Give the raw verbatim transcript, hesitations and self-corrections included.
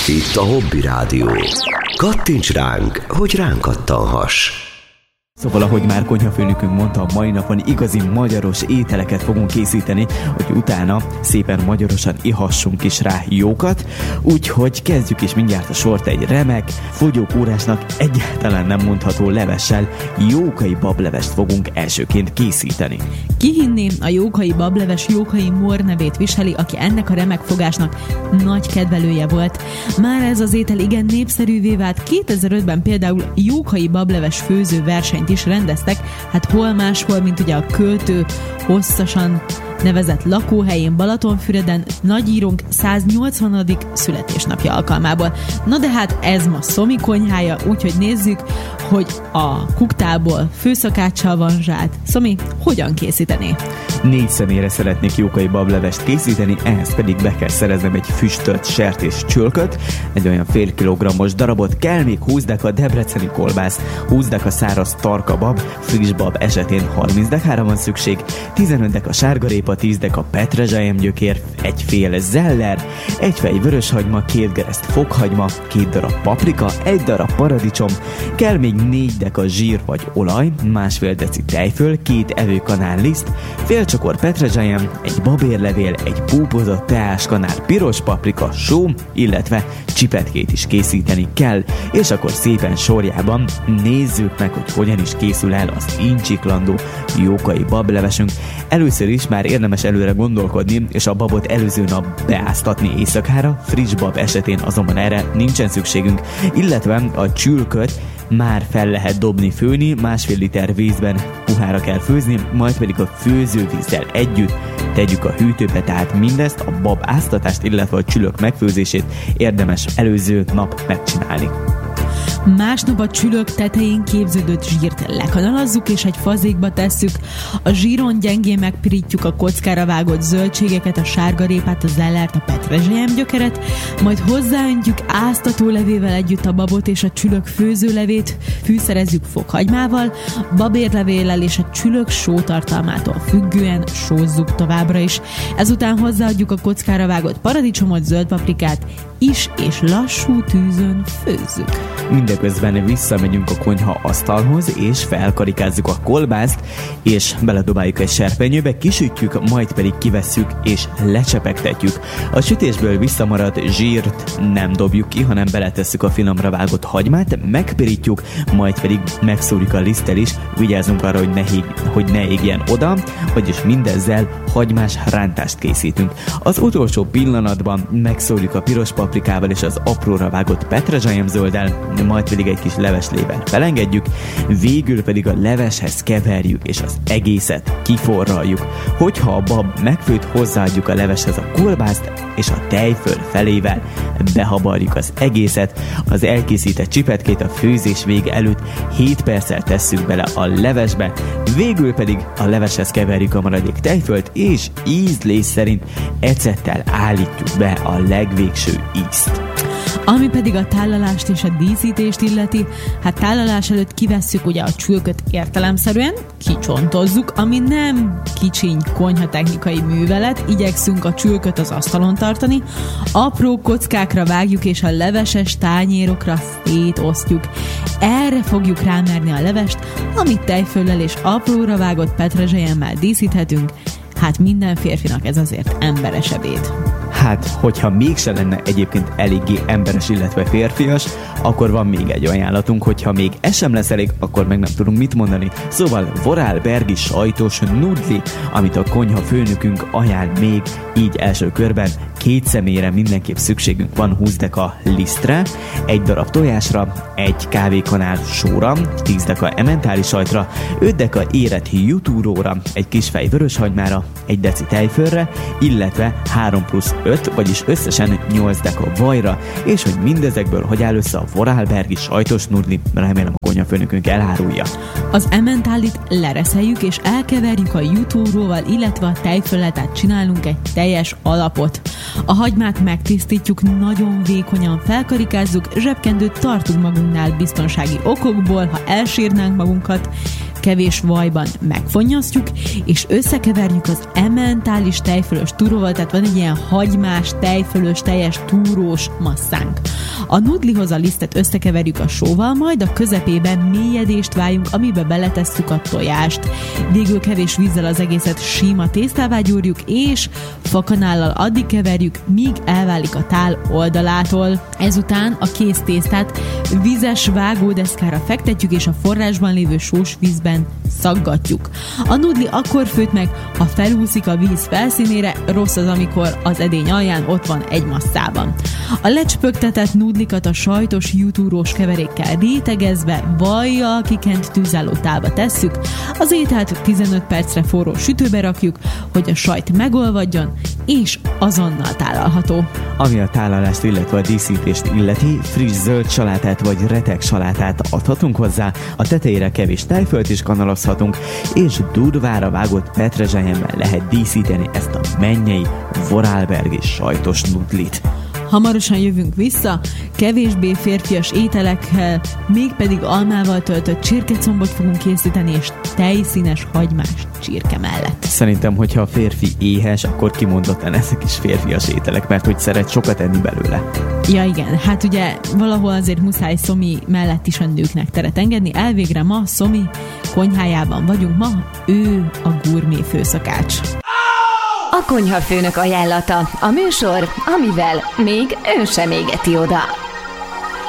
Itt a Hobby Rádió. Kattints ránk, hogy ránk kattanhass. Szóval, ahogy már konyhafőnökünk mondta, a mai napon igazi magyaros ételeket fogunk készíteni, hogy utána szépen magyarosan ihassunk is rá jókat. Úgyhogy kezdjük is mindjárt a sort egy remek, fogyókúrásnak egyáltalán nem mondható levessel. Jókai bablevest fogunk elsőként készíteni. Ki hinné, a jókai bableves Jókai Mór nevét viseli, aki ennek a remek fogásnak nagy kedvelője volt. Már ez az étel igen népszerűvé vált, kétezer-ötben például jókai bableves főző versenyt is rendeztek, hát hol máshol, mint ugye a költő hosszasan nevezett lakóhelyén Balatonfüreden nagyírónk száznyolcvanadik születésnapja alkalmából. Na de hát ez ma Szomi konyhája, úgyhogy nézzük, hogy a kuktából főszakáccsal van zsált. Szomi, hogyan készítené? Négy személyre szeretnék jókai bablevest készíteni, ehhez pedig be kell szereznem egy füstölt sertés csülköt, egy olyan fél kilogrammos darabot, kell még húsz deka debreceni kolbász, húsz deka száraz tarka bab, friss bab esetén harminc dekára van szükség, tizenöt deka sárgarépa, tíz deka petrezselyem gyökér, egy fél zeller, egy fej vöröshagyma, két gereszt fokhagyma, két darab paprika, egy darab paradicsom, kell még négy deka zsír vagy olaj, másfél deci tejföl, két evőkanál liszt, fél csokor petrezselyem, egy babérlevél, egy púpozott teáskanál piros paprika, só, illetve csipetkét is készíteni kell, és akkor szépen sorjában nézzük meg, hogy hogyan is készül el az incsiklandó jókai bablevesünk. Először is már érdemes előre gondolkodni, és a babot előző nap beáztatni éjszakára, friss bab esetén azonban erre nincsen szükségünk, illetve a csülköt már fel lehet dobni főni, másfél liter vízben puhára kell főzni, majd pedig a főzővízzel együtt tegyük a hűtőbe, tehát mindezt, a bab áztatást, illetve a csülök megfőzését érdemes előző nap megcsinálni. Másnap a csülök tetején képződött zsírt lekanalazzuk és egy fazékba tesszük. A zsíron gyengén megpirítjuk a kockára vágott zöldségeket, a sárgarépát, a zellert, a petrezselyem gyökeret, majd hozzáöntjük áztatólevével együtt a babot és a csülök főzőlevét, fűszerezzük fokhagymával, babérlevéllel és a csülök sótartalmától függően sózzuk továbbra is. Ezután hozzáadjuk a kockára vágott paradicsomot, zöld paprikát is, és lassú tűzön főzzük. Mindeközben visszamegyünk a konyha asztalhoz, és felkarikázzuk a kolbászt, és beledobáljuk egy serpenyőbe, kisütjük, majd pedig kivesszük, és lecsepegtetjük. A sütésből visszamaradt zsírt nem dobjuk ki, hanem beletesszük a finomra vágott hagymát, megpirítjuk, majd pedig megszórjuk a liszttel is, vigyázzunk arra, hogy ne, híg, hogy ne égjen oda, vagyis mindezzel hagymás rántást készítünk. Az utolsó pillanatban megszórjuk a piros paprikával és az apróra vágott petrezselyemzölddel, majd pedig egy kis leveslével felengedjük, végül pedig a leveshez keverjük, és az egészet kiforraljuk. Hogyha a bab megfőtt, hozzáadjuk a leveshez a kolbászt, és a tejföl felével behabarjuk az egészet. Az elkészített csipetkét a főzés vége előtt hét perccel tesszük bele a levesbe, végül pedig a leveshez keverjük a maradék tejfölt, és ízlés szerint ecettel állítjuk be a legvégső ízt. Ami pedig a tálalást és a díszítést illeti, hát tálalás előtt kivesszük ugye a csülköt értelemszerűen, kicsontozzuk, ami nem kicsiny konyhatechnikai művelet, igyekszünk a csülköt az asztalon tartani, apró kockákra vágjuk és a leveses tányérokra szétosztjuk. Erre fogjuk rámerni a levest, amit tejföllel és apróra vágott petrezselyemmel díszíthetünk, hát minden férfinak ez azért emberes ebéd. Hát, hogyha mégse lenne egyébként eléggé emberes, illetve férfias, akkor van még egy ajánlatunk, hogyha még ez sem lesz elég, akkor meg nem tudunk mit mondani. Szóval Vorarlbergi sajtos nudli, amit a konyha főnökünk ajánl még így első körben. Két személyre mindenképp szükségünk van húsz deka lisztre, egy darab tojásra, egy kávékanál sóra, tíz deka ementáli sajtra, öt deka érett jutúróra, egy kis fej vöröshagymára, egy deci tejfölre, illetve három plusz öt, vagyis összesen nyolc deka vajra, és hogy mindezekből hogy áll össze a Vorarlbergi sajtos nudli, remélem a konyhafőnökünk elárulja. Az ementálit lereszeljük és elkeverjük a jutúróval, illetve a tejföllel, tehát csinálunk egy teljes alapot. A hagymát megtisztítjuk, nagyon vékonyan felkarikázzuk, zsebkendőt tartunk magunknál biztonsági okokból, ha elsírnánk magunkat. kevés vajban megfonnyasztjuk, és összekeverjük az emmentális tejfölös túróval, tehát van egy ilyen hagymás, tejfölös, teljes túrós masszánk. A nudlihoz a lisztet összekeverjük a sóval, majd a közepében mélyedést váljunk, amibe beletesszük a tojást. Végül kevés vízzel az egészet sima tésztává gyúrjuk, és fakanállal addig keverjük, míg elválik a tál oldalától. Ezután a kész tésztát vizes vágódeszkára fektetjük, és a forrásban lévő sós vízben szaggatjuk. A nudli akkor főt meg, ha felúszik a víz felszínére, rossz az, amikor az edény alján ott van egy masszában. A lecspögtetett nudlikat a sajtos jutúrós keverékkel rétegezve, vajjal kikent tűzálló tálba tesszük, az ételt tizenöt percre forró sütőbe rakjuk, hogy a sajt megolvadjon, és azonnal tálalható. Ami a tálalást, illetve a díszítést illeti, friss zöld salátát vagy retek salátát adhatunk hozzá, a tetejére kevés tejfölt is kanalazhatunk, és durvára vágott petrezselyemmel lehet díszíteni ezt a mennyei Vorarlberg és sajtos nudlit. Hamarosan jövünk vissza, kevésbé férfias ételekkel, mégpedig almával töltött csirkecombot fogunk készíteni, és tejszínes hagymás csirke mellett. Szerintem, hogyha a férfi éhes, akkor kimondottan ezek is férfias ételek, mert hogy szeret sokat enni belőle. Ja igen, hát ugye valahol azért muszáj Szomi mellett is a nőknek teret engedni. Elvégre ma Szomi konyhájában vagyunk, ma ő a gurmé főszakács. A konyhafőnök ajánlata, a műsor, amivel még ön sem égeti oda.